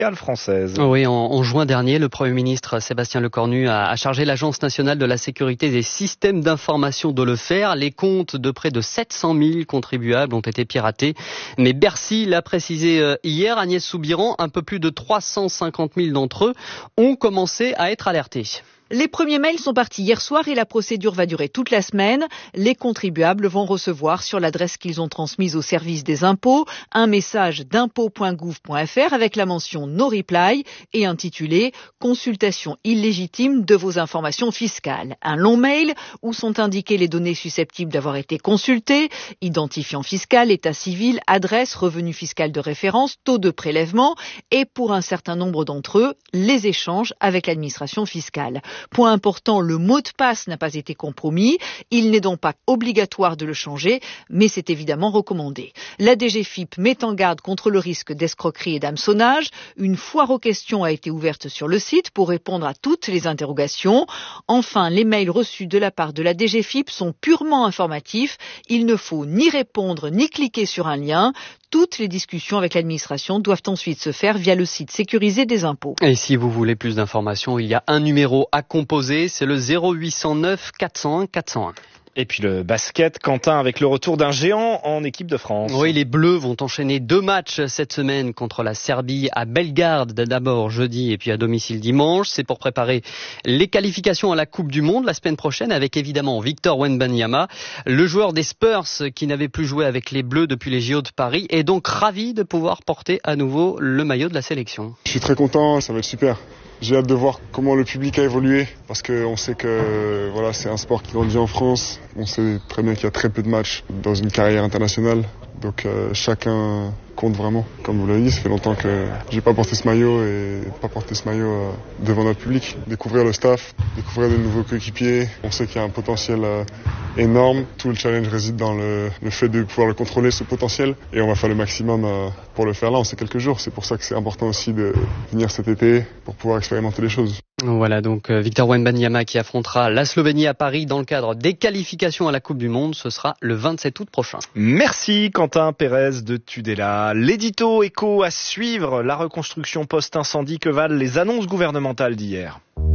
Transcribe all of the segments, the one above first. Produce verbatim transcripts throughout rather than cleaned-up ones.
française. Oui, en, en juin dernier, le Premier ministre Sébastien Lecornu a, a chargé l'Agence nationale de la sécurité des systèmes d'information de le faire. Les comptes de près de sept cent mille contribuables ont été piratés. Mais Bercy l'a précisé hier, Agnès Soubiran, un peu plus de trois cent cinquante mille d'entre eux ont commencé à être alertés. Les premiers mails sont partis hier soir et la procédure va durer toute la semaine. Les contribuables vont recevoir sur l'adresse qu'ils ont transmise au service des impôts un message d'impôts point gouv point f r avec la mention No Reply et intitulé « Consultation illégitime de vos informations fiscales ». Un long mail où sont indiquées les données susceptibles d'avoir été consultées, identifiant fiscal, état civil, adresse, revenu fiscal de référence, taux de prélèvement et pour un certain nombre d'entre eux, les échanges avec l'administration fiscale. Point important, le mot de passe n'a pas été compromis. Il n'est donc pas obligatoire de le changer, mais c'est évidemment recommandé. La D G F I P met en garde contre le risque d'escroquerie et d'hameçonnage. Une foire aux questions a été ouverte sur le site pour répondre à toutes les interrogations. Enfin, les mails reçus de la part de la D G F I P sont purement informatifs. Il ne faut ni répondre ni cliquer sur un lien. Toutes les discussions avec l'administration doivent ensuite se faire via le site sécurisé des impôts. Et si vous voulez plus d'informations, il y a un numéro à composer, c'est le zéro huit cent neuf quatre cent un quatre cent un. Et puis le basket, Quentin, avec le retour d'un géant en équipe de France. Oui, les Bleus vont enchaîner deux matchs cette semaine contre la Serbie à Belgrade, d'abord jeudi et puis à domicile dimanche. C'est pour préparer les qualifications à la Coupe du Monde la semaine prochaine avec évidemment Victor Wembanyama, le joueur des Spurs qui n'avait plus joué avec les Bleus depuis les J O de Paris, est donc ravi de pouvoir porter à nouveau le maillot de la sélection. Je suis très content, ça va être super. J'ai hâte de voir comment le public a évolué parce qu'on sait que voilà, c'est un sport qui grandit en France. On sait très bien qu'il y a très peu de matchs dans une carrière internationale. Donc euh, chacun compte vraiment. Comme vous l'avez dit, ça fait longtemps que j'ai pas porté ce maillot et pas porté ce maillot euh, devant notre public. Découvrir le staff, découvrir de nouveaux coéquipiers. On sait qu'il y a un potentiel euh, énorme. Tout le challenge réside dans le, le fait de pouvoir le contrôler, ce potentiel. Et on va faire le maximum euh, pour le faire là. On sait quelques jours. C'est pour ça que c'est important aussi de venir cet été pour pouvoir expérimenter les choses. Voilà donc Victor Wembanyama qui affrontera la Slovénie à Paris dans le cadre des qualifications à la Coupe du Monde. Ce sera le vingt-sept août prochain. Merci Quentin Pérez de Tudela. L'édito écho à suivre, la reconstruction post-incendie, que valent les annonces gouvernementales d'hier.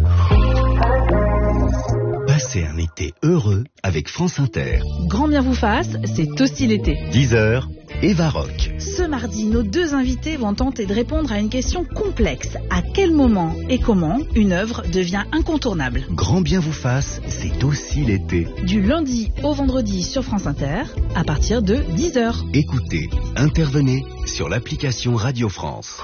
Passez un été heureux avec France Inter. Grand bien vous fasse, c'est aussi l'été. dix heures, Eva Rock. Ce mardi, nos deux invités vont tenter de répondre à une question complexe. À quel moment et comment une œuvre devient incontournable? Grand bien vous fasse, c'est aussi l'été. Du lundi au vendredi sur France Inter, à partir de dix heures. Écoutez, intervenez sur l'application Radio France.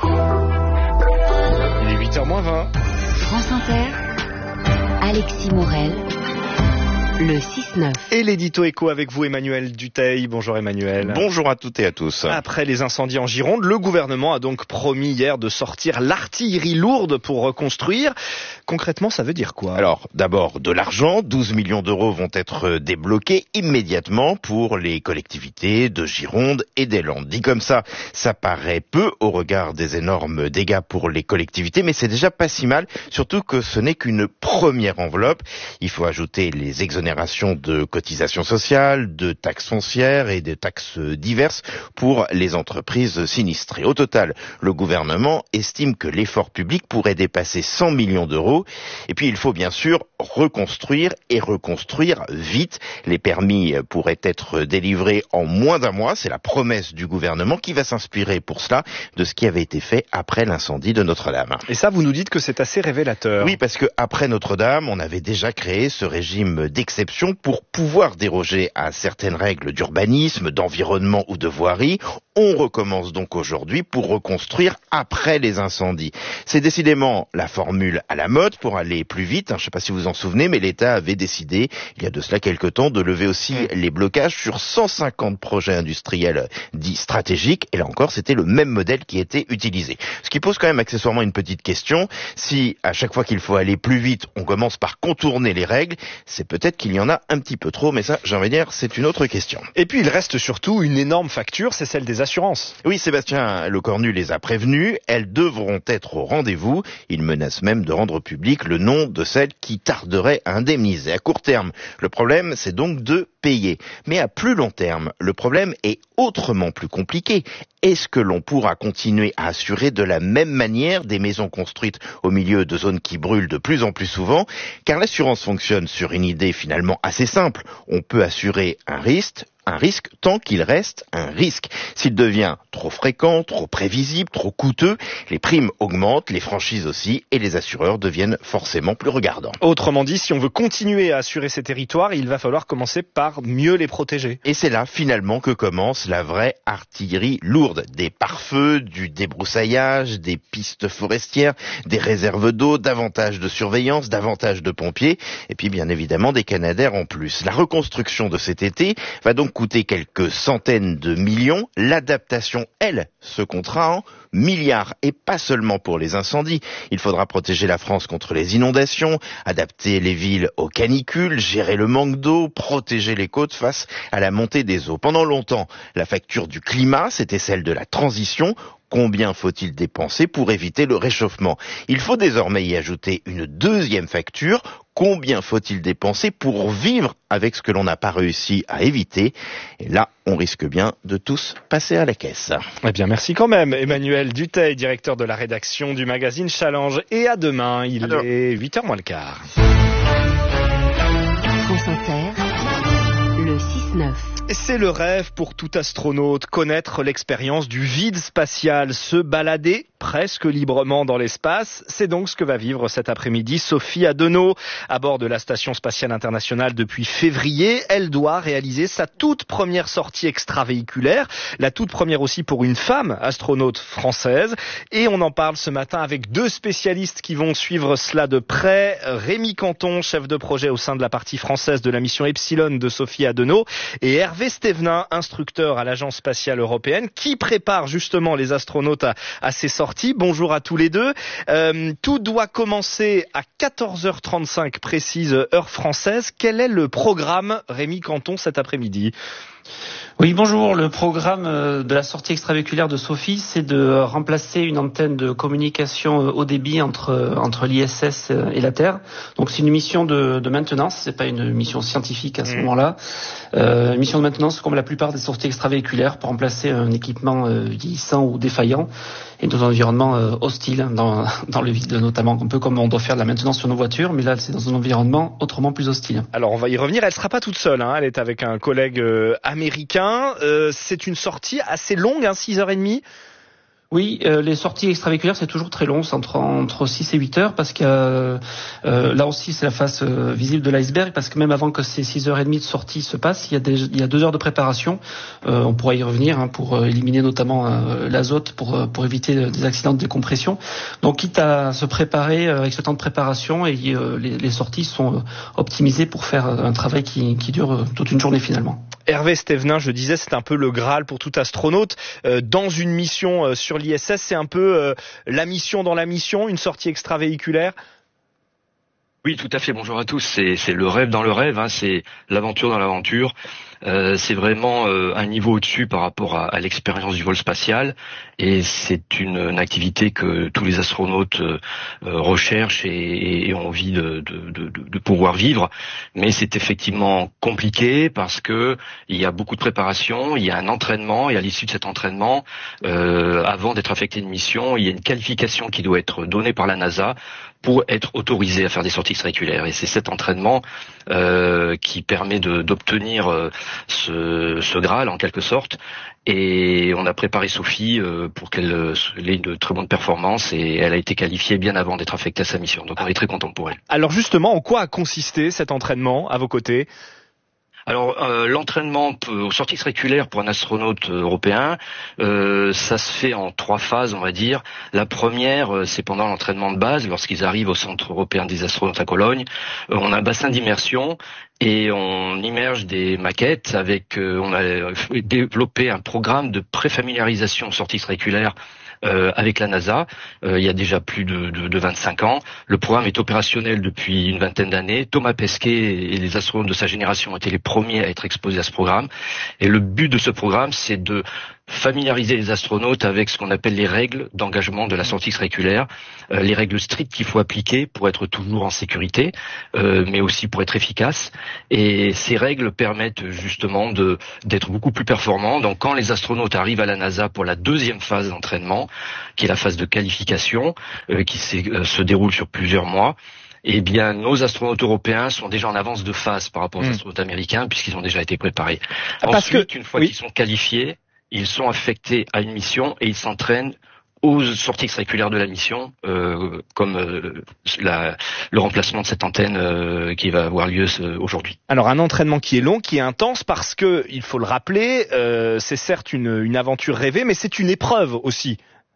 Il est huit heures moins vingt. France Inter, Alexis Morel, le six neuf. Et l'édito écho avec vous, Emmanuel Dutheil. Bonjour Emmanuel. Bonjour à toutes et à tous. Après les incendies en Gironde, le gouvernement a donc promis hier de sortir l'artillerie lourde pour reconstruire. Concrètement, ça veut dire quoi? Alors, d'abord, de l'argent. douze millions d'euros vont être débloqués immédiatement pour les collectivités de Gironde et des Landes. Dit comme ça, ça paraît peu au regard des énormes dégâts pour les collectivités, mais c'est déjà pas si mal, surtout que ce n'est qu'une première enveloppe. Il faut ajouter les exonérations de cotisations sociales, de taxes foncières et de taxes diverses pour les entreprises sinistrées. Au total, le gouvernement estime que l'effort public pourrait dépasser cent millions d'euros. Et puis, il faut bien sûr reconstruire et reconstruire vite. Les permis pourraient être délivrés en moins d'un mois. C'est la promesse du gouvernement qui va s'inspirer pour cela de ce qui avait été fait après l'incendie de Notre-Dame. Et ça, vous nous dites que c'est assez révélateur. Oui, parce que après Notre-Dame, on avait déjà créé ce régime d'exception pour pouvoir déroger à certaines règles d'urbanisme, d'environnement ou de voirie. On recommence donc aujourd'hui pour reconstruire après les incendies. C'est décidément la formule à la mode pour aller plus vite. Je ne sais pas si vous en souvenez, mais l'État avait décidé, il y a de cela quelque temps, de lever aussi les blocages sur cent cinquante projets industriels dits stratégiques. Et là encore, c'était le même modèle qui était utilisé. Ce qui pose quand même accessoirement une petite question. Si à chaque fois qu'il faut aller plus vite, on commence par contourner les règles, c'est peut-être qu'il y en a un petit peu trop, mais ça, j'ai envie de dire, c'est une autre question. Et puis, il reste surtout une énorme facture, c'est celle des assurances. Oui, Sébastien Lecornu les a prévenus. Elles devront être au rendez-vous. Il menace même de rendre public le nom de celles qui tarderaient à indemniser. À court terme, le problème, c'est donc de payer. Mais à plus long terme, le problème est autrement plus compliqué. Est-ce que l'on pourra continuer à assurer de la même manière des maisons construites au milieu de zones qui brûlent de plus en plus souvent? Car l'assurance fonctionne sur une idée finalement assez simple. On peut assurer un risque, un risque tant qu'il reste un risque. S'il devient trop fréquent, trop prévisible, trop coûteux, les primes augmentent, les franchises aussi, et les assureurs deviennent forcément plus regardants. Autrement dit, si on veut continuer à assurer ces territoires, il va falloir commencer par mieux les protéger. Et c'est là finalement que commence la vraie artillerie lourde. Des pare-feux, du débroussaillage, des pistes forestières, des réserves d'eau, davantage de surveillance, davantage de pompiers, et puis bien évidemment des canadaires en plus. La reconstruction de cet été va donc coûter quelques centaines de millions. L'adaptation, elle, se comptera en milliards, et pas seulement pour les incendies. Il faudra protéger la France contre les inondations, adapter les villes aux canicules, gérer le manque d'eau, protéger les côtes face à la montée des eaux. Pendant longtemps, la facture du climat, c'était celle de la transition. Combien faut-il dépenser pour éviter le réchauffement? Il faut désormais y ajouter une deuxième facture. Combien faut-il dépenser pour vivre avec ce que l'on n'a pas réussi à éviter? Et là, on risque bien de tous passer à la caisse. Eh bien, merci quand même, Emmanuel Dutheil, directeur de la rédaction du magazine Challenge. Et à demain, il Alors. est huit heures moins le quart. France Inter, le six neuf. C'est le rêve pour tout astronaute, connaître l'expérience du vide spatial, se balader presque librement dans l'espace. C'est donc ce que va vivre cet après-midi Sophie Adenau. À bord de la Station Spatiale Internationale depuis février, elle doit réaliser sa toute première sortie extravéhiculaire, la toute première aussi pour une femme astronaute française. Et on en parle ce matin avec deux spécialistes qui vont suivre cela de près. Rémi Canton, chef de projet au sein de la partie française de la mission Epsilon de Sophie Adenau, et Hervé Stévenin, instructeur à l'Agence spatiale européenne, qui prépare justement les astronautes à, à ces sorties. Bonjour à tous les deux. Euh, tout doit commencer à quatorze heures trente-cinq précise heure française. Quel est le programme, Rémi Canton, cet après-midi ? Oui, bonjour. Le programme de la sortie extravéhiculaire de Sophie, c'est de remplacer une antenne de communication haut débit entre entre l'I S S et la Terre. Donc c'est une mission de, de maintenance, c'est pas une mission scientifique à ce mmh. moment-là. Euh, une mission de maintenance comme la plupart des sorties extravéhiculaires pour remplacer un équipement euh, vieillissant ou défaillant et dans un environnement euh, hostile, dans dans le vide notamment, un peu comme on doit faire de la maintenance sur nos voitures, mais là c'est dans un environnement autrement plus hostile. Alors on va y revenir. Elle sera pas toute seule, hein. Elle est avec un collègue euh, américain. Euh, c'est une sortie assez longue, hein, six heures trente. Oui, euh, les sorties extravéhiculaires, c'est toujours très long, c'est entre, entre six et huit heures, parce que euh, euh, là aussi, c'est la face euh, visible de l'iceberg, parce que même avant que ces six heures trente de sortie se passent, il y a, des, il y a deux heures de préparation. Euh, on pourra y revenir hein, pour euh, éliminer notamment euh, l'azote, pour, euh, pour éviter des accidents de décompression. Donc, quitte à se préparer euh, avec ce temps de préparation, et euh, les, les sorties sont euh, optimisées pour faire euh, un travail qui, qui dure euh, toute une journée finalement. Hervé Stévenin, je disais, c'est un peu le Graal pour tout astronaute. Euh, dans une mission euh, sur l'I S S, c'est un peu euh, la mission dans la mission, une sortie extravéhiculaire. Oui, tout à fait. Bonjour à tous. C'est, c'est le rêve dans le rêve, hein. C'est l'aventure dans l'aventure. Euh, c'est vraiment euh, un niveau au-dessus par rapport à, à l'expérience du vol spatial, et c'est une, une activité que tous les astronautes euh, recherchent et, et ont envie de, de, de, de pouvoir vivre. Mais c'est effectivement compliqué parce que il y a beaucoup de préparation, il y a un entraînement, et à l'issue de cet entraînement, euh, avant d'être affecté à une mission, il y a une qualification qui doit être donnée par la NASA pour être autorisé à faire des sorties extravéhiculaires. Et c'est cet entraînement euh, qui permet de, d'obtenir euh, ce, ce Graal en quelque sorte. Et on a préparé Sophie euh, pour qu'elle euh, ait une très bonne performance, et elle a été qualifiée bien avant d'être affectée à sa mission. Donc on est très content pour elle. Alors justement, en quoi a consisté cet entraînement à vos côtés ? Alors euh, l'entraînement aux sorties extravéhiculaires pour un astronaute européen, euh, ça se fait en trois phases, on va dire. La première, euh, c'est pendant l'entraînement de base, lorsqu'ils arrivent au Centre européen des astronautes à Cologne. Euh, on a un bassin d'immersion et on immerge des maquettes avec. Euh, on a développé un programme de préfamiliarisation aux sorties extravéhiculaires Euh, avec la NASA, euh, il y a déjà plus de, de, de vingt-cinq ans. Le programme est opérationnel depuis une vingtaine d'années. Thomas Pesquet et les astronautes de sa génération ont été les premiers à être exposés à ce programme. Et le but de ce programme, c'est de familiariser les astronautes avec ce qu'on appelle les règles d'engagement de la sortie extravéhiculaire, euh, les règles strictes qu'il faut appliquer pour être toujours en sécurité, euh, mais aussi pour être efficace. Et ces règles permettent justement de d'être beaucoup plus performants. Donc quand les astronautes arrivent à la NASA pour la deuxième phase d'entraînement, qui est la phase de qualification, euh, qui euh, se déroule sur plusieurs mois, eh bien, nos astronautes européens sont déjà en avance de phase par rapport aux mmh. astronautes américains, puisqu'ils ont déjà été préparés. Parce Ensuite, que, une fois oui. qu'ils sont qualifiés, ils sont affectés à une mission et ils s'entraînent aux sorties extravéhiculaires de la mission, euh, comme euh, la, le remplacement de cette antenne euh, qui va avoir lieu euh, aujourd'hui. Alors un entraînement qui est long, qui est intense, parce que, il faut le rappeler, euh, c'est certes une, une aventure rêvée, mais c'est une épreuve aussi.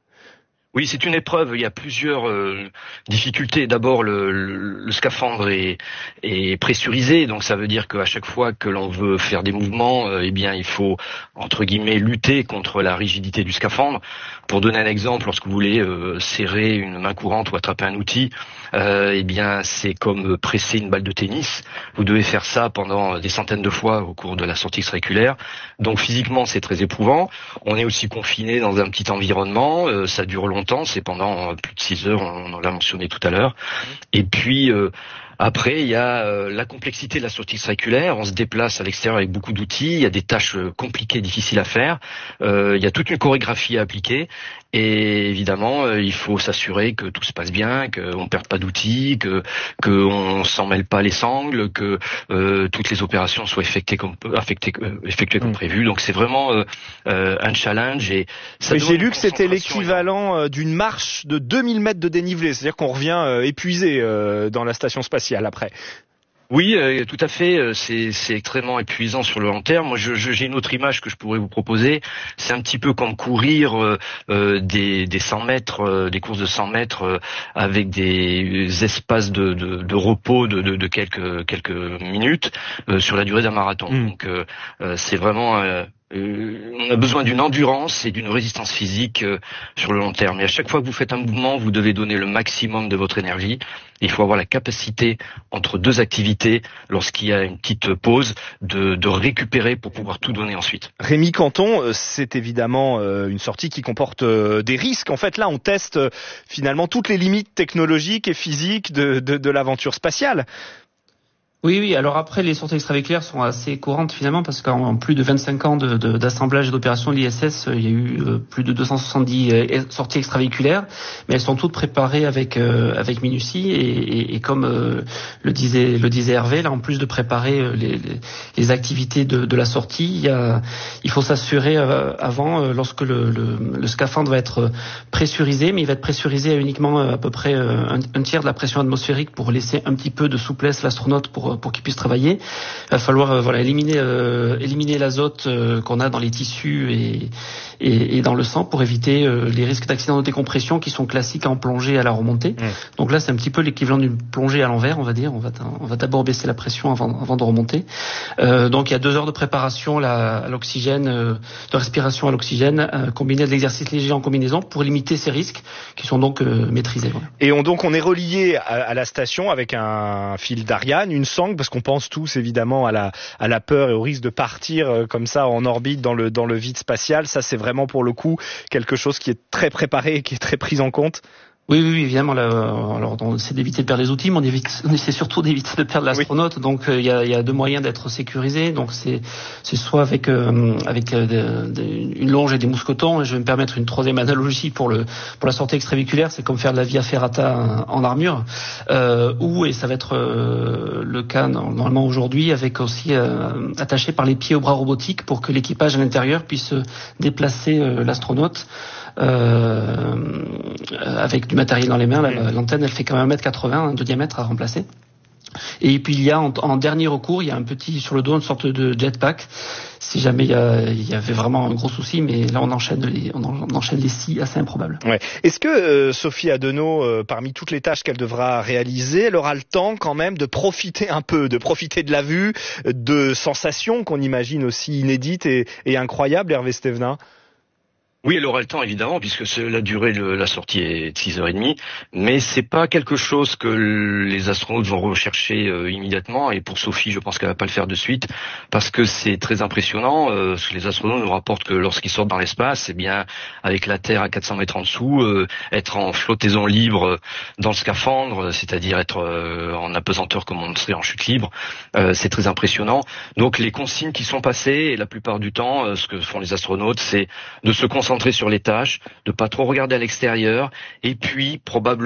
Oui, c'est une épreuve. Il y a plusieurs euh, difficultés. D'abord, le, le, le scaphandre est, est pressurisé, donc ça veut dire qu'à chaque fois que l'on veut faire des mouvements, euh, eh bien, il faut entre guillemets lutter contre la rigidité du scaphandre. Pour donner un exemple, lorsque vous voulez euh, serrer une main courante ou attraper un outil, euh, eh bien, c'est comme presser une balle de tennis. Vous devez faire ça pendant des centaines de fois au cours de la sortie extravéhiculaire. Donc, physiquement, c'est très éprouvant. On est aussi confiné dans un petit environnement. Euh, ça dure longtemps. C'est pendant plus de six heures, on, on l'a mentionné tout à l'heure. Et puis euh, après, il y a euh, la complexité de la sortie extravéhiculaire. On se déplace à l'extérieur avec beaucoup d'outils. Il y a des tâches euh, compliquées, difficiles à faire. Euh, il y a toute une chorégraphie à appliquer. Et évidemment, euh, il faut s'assurer que tout se passe bien, qu'on ne perde pas d'outils, que qu'on s'en mêle pas les sangles, que euh, toutes les opérations soient effectuées comme affectées, euh, effectuées comme mmh. prévu. Donc c'est vraiment euh, euh, un challenge. Et ça Mais j'ai lu que c'était l'équivalent euh, d'une marche de deux mille mètres de dénivelé. C'est-à-dire qu'on revient euh, épuisé euh, dans la station spatiale après. Oui, euh, tout à fait. C'est, c'est extrêmement épuisant sur le long terme. Moi, je, je, j'ai une autre image que je pourrais vous proposer. C'est un petit peu comme courir euh, euh, des, des cent mètres, euh, des courses de cent mètres euh, avec des espaces de, de, de repos de, de, de quelques quelques minutes euh, sur la durée d'un marathon. Mmh. Donc, euh, c'est vraiment euh, Euh, on a besoin d'une endurance et d'une résistance physique euh, sur le long terme. Et à chaque fois que vous faites un mouvement, vous devez donner le maximum de votre énergie. Il faut avoir la capacité, entre deux activités, lorsqu'il y a une petite pause, de, de récupérer pour pouvoir tout donner ensuite. Rémi Canton, c'est évidemment une sortie qui comporte des risques. En fait, là, on teste finalement toutes les limites technologiques et physiques de, de, de l'aventure spatiale. Oui, oui. Alors après, les sorties extravéhiculaires sont assez courantes finalement parce qu'en plus de vingt-cinq ans de, de, d'assemblage et d'opération de l'I S S, il y a eu euh, plus de deux cent soixante-dix euh, sorties extravéhiculaires, mais elles sont toutes préparées avec euh, avec minutie et, et, et comme euh, le disait le disait Hervé, là en plus de préparer euh, les, les, les activités de, de la sortie, il, y a, il faut s'assurer euh, avant, euh, lorsque le, le, le scaphandre va être pressurisé, mais il va être pressurisé à uniquement euh, à peu près euh, un, un tiers de la pression atmosphérique pour laisser un petit peu de souplesse l'astronaute pour pour qu'il puisse travailler. Il va falloir euh, voilà éliminer euh, éliminer l'azote euh, qu'on a dans les tissus et, et, et dans le sang pour éviter euh, les risques d'accident de décompression qui sont classiques en plongée à la remontée. Mmh. Donc là, c'est un petit peu l'équivalent d'une plongée à l'envers, on va dire. On va on va d'abord baisser la pression avant avant de remonter. Euh, donc il y a deux heures de préparation là, à l'oxygène, euh, de respiration à l'oxygène, euh, combiné à de l'exercice léger en combinaison pour limiter ces risques qui sont donc euh, maîtrisés. Voilà. Et on donc on est relié à, à la station avec un fil d'Ariane, une sangle, parce qu'on pense tous évidemment à la à la peur et au risque de partir euh, comme ça en orbite dans le dans le vide spatial. Ça, c'est vraiment pour le coup quelque chose qui est très préparé et qui est très pris en compte. Oui, oui, évidemment. Là, alors, on essaie d'éviter de perdre les outils, mais on, évite, on essaie surtout d'éviter de perdre l'astronaute. Oui. Donc, il euh, y, a, y a deux moyens d'être sécurisé. Donc, c'est, c'est soit avec euh, avec euh, de, de, une longe et des mousquetons. Et je vais me permettre une troisième analogie pour le pour la sortie extravéhiculaire. C'est comme faire de la via ferrata en armure. Euh, ou et ça va être euh, le cas normalement aujourd'hui, avec aussi euh, attaché par les pieds au bras robotique pour que l'équipage à l'intérieur puisse déplacer euh, l'astronaute. Euh, avec du matériel dans les mains. La, l'antenne, elle fait quand même un mètre quatre-vingts de diamètre à remplacer. Et puis il y a en, en dernier recours, il y a un petit sur le dos, une sorte de jetpack. Si jamais il y, a, il y avait vraiment un gros souci, mais là on enchaîne les, on, en, on enchaîne les six assez improbables. Ouais. Est-ce que euh, Sophie Adenau, euh, parmi toutes les tâches qu'elle devra réaliser, elle aura le temps quand même de profiter un peu, de profiter de la vue, de sensations qu'on imagine aussi inédites et, et incroyables, Hervé Stévenin? Oui, elle aura le temps évidemment, puisque la durée de la sortie est de six heures trente, mais c'est pas quelque chose que les astronautes vont rechercher euh, immédiatement, et pour Sophie, je pense qu'elle va pas le faire de suite, parce que c'est très impressionnant. Euh, parce que les astronautes nous rapportent que lorsqu'ils sortent dans l'espace, eh bien, avec la Terre à quatre cents mètres en dessous, euh, être en flottaison libre dans le scaphandre, c'est-à-dire être euh, en apesanteur comme on serait en chute libre, euh, c'est très impressionnant. Donc les consignes qui sont passées, et la plupart du temps, euh, ce que font les astronautes, c'est de se concentrer sur les tâches, de pas trop regarder à l'extérieur, et puis probablement